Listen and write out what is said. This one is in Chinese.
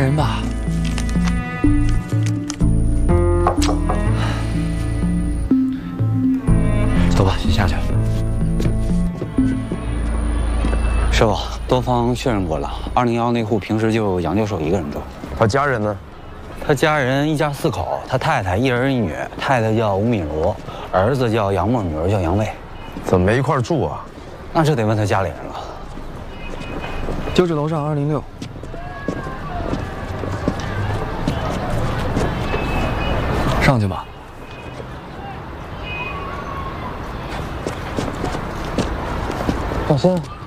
人吧。走吧，先下去。师傅，多方确认过了，201那户平时就杨教授一个人住。 他家人呢？ 他家人一家4口，他太太1儿1女，太太叫吴敏如，儿子叫杨默，女儿叫杨卫。 怎么没一块住啊？ 那这得问他家里人了。 就这楼上206。上去吧。 放心。